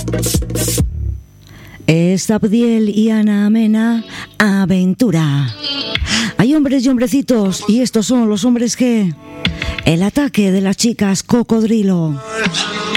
Abdiel y Ana Mena, Aventura. Hay hombres y hombrecitos, y estos son los hombres que... El ataque de las chicas Cocodrilo.